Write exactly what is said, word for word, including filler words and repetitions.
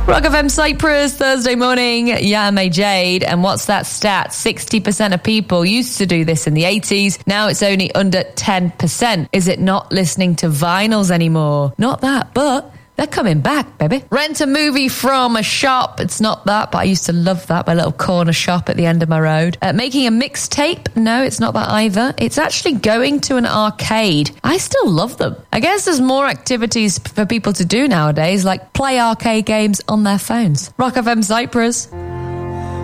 Rock F M Cyprus, Thursday morning. Yeah, I'm Jade. And what's that stat? sixty percent of people used to do this in the eighties. Now it's only under ten percent. Is it not listening to vinyls anymore? Not that, but they're coming back, baby. Rent a movie from a shop. It's not that, but I used to love that. My little corner shop at the end of my road. Uh, making a mixtape. No, it's not that either. It's actually going to an arcade. I still love them. I guess there's more activities for people to do nowadays, like play arcade games on their phones. Rock F M Cyprus.